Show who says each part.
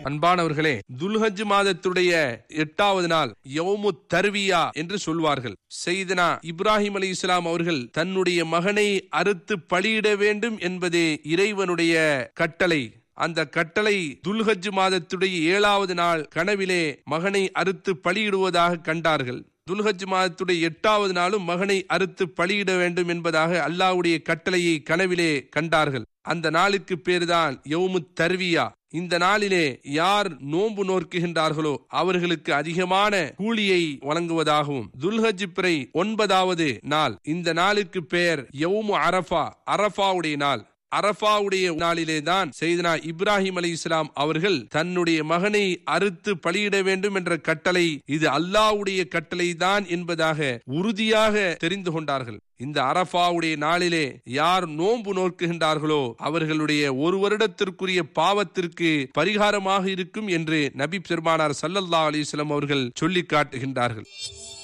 Speaker 1: அன்பானவர்களே, துல்ஹஜ் மாதத்துடைய 8வது நாள் யௌமு தர்வியா என்று சொல்வார்கள். செய்தனா இப்ராஹிம் அலைஹிஸ்ஸலாம் அவர்கள் தன்னுடைய மகனை அறுத்து பலியிட வேண்டும் என்பதே இறைவனுடைய கட்டளை. அந்த கட்டளை துல்ஹஜ் மாதத்துடைய 7வது நாள் கனவிலே மகனை அறுத்து பலியிடுவதாக கண்டார்கள். துல்ஹஜ் மாதத்துடைய 8வது நாளும் மகனை அறுத்து பலியிட வேண்டும் என்பதாக அல்லாஹ்வுடைய கட்டளையை கனவிலே கண்டார்கள். அந்த நாளுக்கு பேர்தான் யௌமு தர்வியா. இந்த நாளிலே யார் நோன்பு நோக்குகின்றார்களோ அவர்களுக்கு அதிகமான கூலியை வழங்குவதாகவும், துல்ஹஜ் பிறை 9வது நாள், இந்த நாளுக்கு பெயர் யௌமு அரஃபா, அரஃபாவுடைய நாள். அரஃபாவுடைய நாளிலே தான் செய்தனா இப்ராஹிம் அலைஹிஸ்ஸலாம் அவர்கள் தன்னுடைய மகனை அறுத்து பலியிட வேண்டும் என்ற கட்டளை இது அல்லாஹ்வுடைய கட்டளை தான் என்பதாக உறுதியாக தெரிந்து கொண்டார்கள். இந்த அரஃபாவுடைய நாளிலே யார் நோன்பு நோக்குகின்றார்களோ அவர்களுடைய ஒரு வருடத்திற்குரிய பாவத்திற்கு பரிகாரமாக இருக்கும் என்று நபி பெருமானார் ஸல்லல்லாஹு அலைஹி வஸல்லம் அவர்கள் சொல்லி காட்டுகின்றார்கள்.